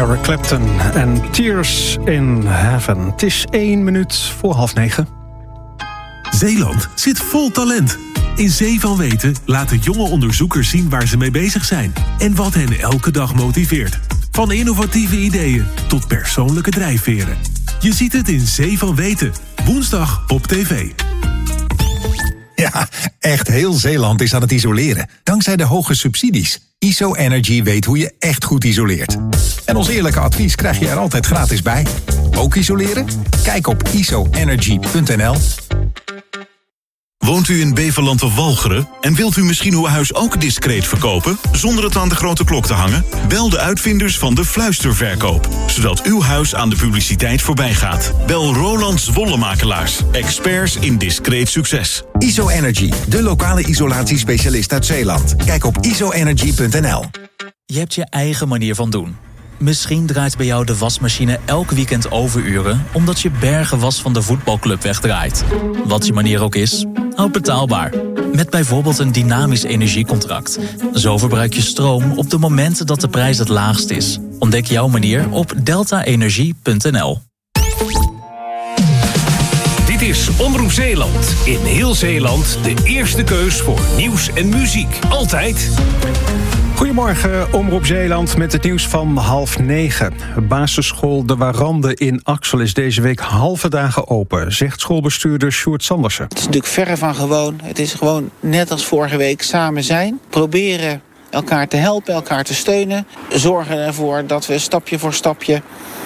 Eric Clapton en Tears in Heaven. Het is 9:01. Zeeland zit vol talent. In Zee van Weten laten jonge onderzoekers zien waar ze mee bezig zijn en wat hen elke dag motiveert. Van innovatieve ideeën tot persoonlijke drijfveren. Je ziet het in Zee van Weten, woensdag op tv. Ja, echt heel Zeeland is aan het isoleren. Dankzij de hoge subsidies. ISO Energy weet hoe je echt goed isoleert. En ons eerlijke advies krijg je er altijd gratis bij. Ook isoleren? Kijk op isoenergy.nl. Woont u in Beverland of Walcheren en wilt u misschien uw huis ook discreet verkopen, zonder het aan de grote klok te hangen? Bel de uitvinders van de fluisterverkoop, zodat uw huis aan de publiciteit voorbij gaat. Bel Roland Wollemakelaars, experts in discreet succes. ISO Energy, de lokale isolatiespecialist uit Zeeland. Kijk op isoenergy.nl. Je hebt je eigen manier van doen. Misschien draait bij jou de wasmachine elk weekend overuren, omdat je bergen was van de voetbalclub wegdraait. Wat je manier ook is, houd betaalbaar. Met bijvoorbeeld een dynamisch energiecontract. Zo verbruik je stroom op de momenten dat de prijs het laagst is. Ontdek jouw manier op deltaenergie.nl. Dit is Omroep Zeeland. In heel Zeeland de eerste keus voor nieuws en muziek. Altijd. Goedemorgen, Omroep Zeeland met het nieuws van 8:30. Basisschool De Warande in Axel is deze week halve dagen open, zegt schoolbestuurder Sjoerd Sandersen. Het is natuurlijk verre van gewoon. Het is gewoon net als vorige week samen zijn. Proberen elkaar te helpen, elkaar te steunen. Zorgen ervoor dat we stapje voor stapje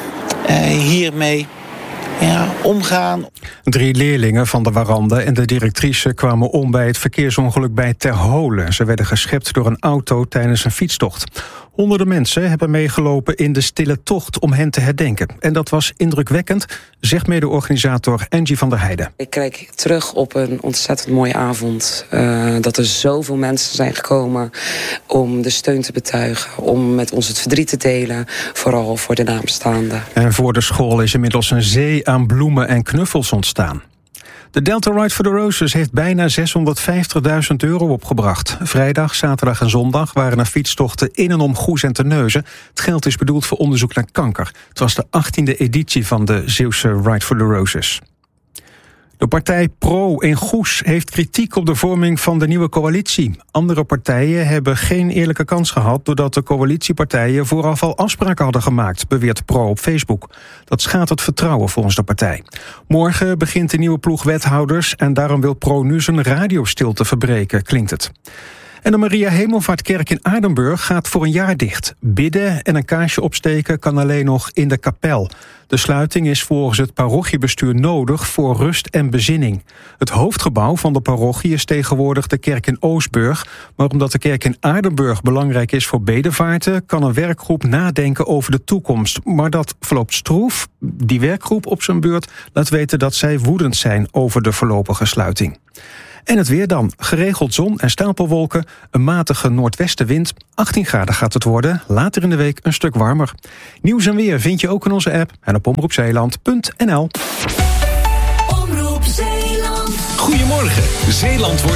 hiermee omgaan. 3 leerlingen van De Warande en de directrice kwamen om bij het verkeersongeluk bij Terholen. Ze werden geschept door een auto tijdens een fietstocht. Honderden mensen hebben meegelopen in de stille tocht om hen te herdenken. En dat was indrukwekkend, zegt mede-organisator Angie van der Heijden. Ik kijk terug op een ontzettend mooie avond. Dat er zoveel mensen zijn gekomen om de steun te betuigen, om met ons het verdriet te delen, vooral voor de nabestaanden. En voor de school is inmiddels een zee aan bloemen en knuffels ontstaan. De Delta Ride for the Roses heeft bijna €650.000 opgebracht. Vrijdag, zaterdag en zondag waren er fietstochten in en om Goes en Terneuzen. Het geld is bedoeld voor onderzoek naar kanker. Het was de 18e editie van de Zeeuwse Ride for the Roses. De partij Pro in Goes heeft kritiek op de vorming van de nieuwe coalitie. Andere partijen hebben geen eerlijke kans gehad, doordat de coalitiepartijen vooraf al afspraken hadden gemaakt, beweert Pro op Facebook. Dat schaadt het vertrouwen volgens de partij. Morgen begint de nieuwe ploeg wethouders en daarom wil Pro nu zijn radiostilte verbreken, klinkt het. En de Maria Hemelvaartkerk in Aardenburg gaat voor een jaar dicht. Bidden en een kaarsje opsteken kan alleen nog in de kapel. De sluiting is volgens het parochiebestuur nodig voor rust en bezinning. Het hoofdgebouw van de parochie is tegenwoordig de kerk in Oostburg. Maar omdat de kerk in Aardenburg belangrijk is voor bedevaarten, kan een werkgroep nadenken over de toekomst. Maar dat verloopt stroef. Die werkgroep op zijn beurt laat weten dat zij woedend zijn over de voorlopige sluiting. En het weer dan. Geregeld zon en stapelwolken, een matige noordwestenwind. 18 graden gaat het worden, later in de week een stuk warmer. Nieuws en weer vind je ook in onze app en op omroepzeeland.nl. Omroep Zeeland. Goedemorgen, Zeeland wordt